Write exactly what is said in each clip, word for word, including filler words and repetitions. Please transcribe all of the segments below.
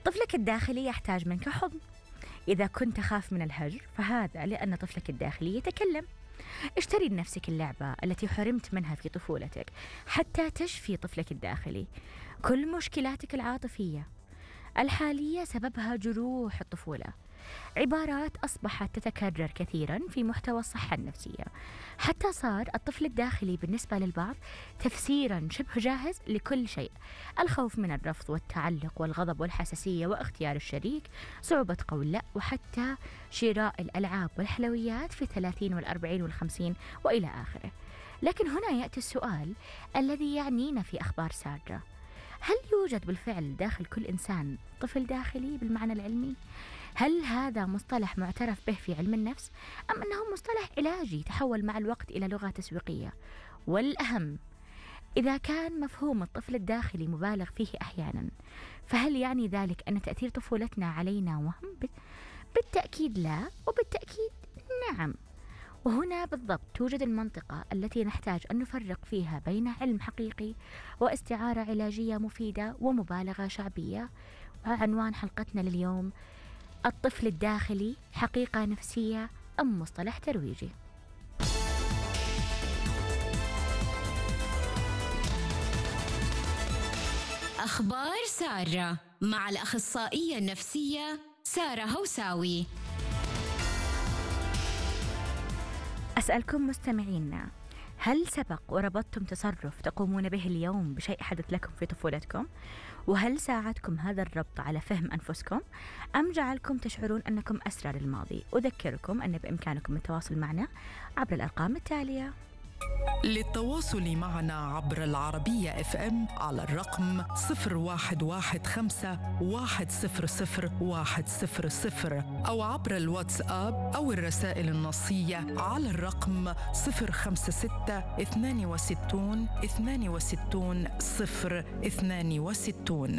طفلك الداخلي يحتاج منك حضن. إذا كنت تخاف من الهجر فهذا لأن طفلك الداخلي يتكلم. اشتري لنفسك اللعبة التي حرمت منها في طفولتك حتى تشفي طفلك الداخلي. كل مشكلاتك العاطفية الحالية سببها جروح الطفولة. عبارات أصبحت تتكرر كثيرا في محتوى الصحة النفسية، حتى صار الطفل الداخلي بالنسبة للبعض تفسيرا شبه جاهز لكل شيء: الخوف من الرفض والتعلق والغضب والحساسية واختيار الشريك، صعوبة قول لا، وحتى شراء الألعاب والحلويات في الثلاثين والأربعين والخمسين وإلى آخره. لكن هنا يأتي السؤال الذي يعنينا في أخبار سارة: هل يوجد بالفعل داخل كل إنسان طفل داخلي بالمعنى العلمي؟ هل هذا مصطلح معترف به في علم النفس أم أنه مصطلح علاجي تحول مع الوقت إلى لغة تسويقية؟ والأهم، إذا كان مفهوم الطفل الداخلي مبالغ فيه أحيانا، فهل يعني ذلك أن تأثير طفولتنا علينا وهم؟ بالتأكيد لا، وبالتأكيد نعم. وهنا بالضبط توجد المنطقة التي نحتاج أن نفرق فيها بين علم حقيقي واستعارة علاجية مفيدة ومبالغة شعبية. وعنوان حلقتنا لليوم: الطفل الداخلي حقيقة نفسية أم مصطلح ترويجي؟ أخبار سارة مع الأخصائية النفسية سارة هوساوي. أسألكم مستمعينا، هل سبق وربطتم تصرف تقومون به اليوم بشيء حدث لكم في طفولتكم؟ وهل ساعدكم هذا الربط على فهم أنفسكم أم جعلكم تشعرون أنكم أسرى للماضي؟ أذكركم أن بإمكانكم التواصل معنا عبر الأرقام التالية. للتواصل معنا عبر العربية اف ام على الرقم صفر واحد واحد خمسة واحد صفر صفر واحد صفر صفر، أو عبر الواتساب أو الرسائل النصية على الرقم صفر خمسة ستة اثنان وستون اثنان وستون صفر اثنان وستون.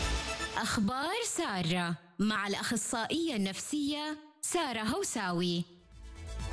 أخبار سارة مع الأخصائية النفسية سارة هوساوي.